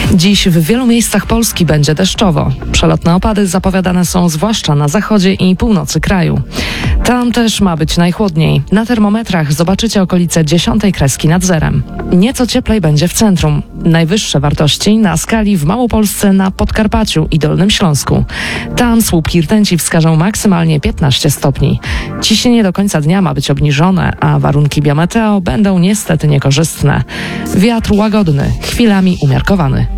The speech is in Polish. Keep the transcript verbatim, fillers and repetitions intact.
Dziś w wielu miejscach Polski będzie deszczowo. Przelotne opady zapowiadane są zwłaszcza na zachodzie i północy kraju. Tam też ma być najchłodniej. Na termometrach zobaczycie okolice dziesiątej kreski nad zerem. Nieco cieplej będzie w centrum. Najwyższe wartości na skali w Małopolsce, na Podkarpaciu i Dolnym Śląsku. Tam słupki rtęci wskażą maksymalnie piętnaście stopni. Ciśnienie do końca dnia ma być obniżone, a warunki biometeo będą niestety niekorzystne. Wiatr łagodny, chwilami umiarkowany.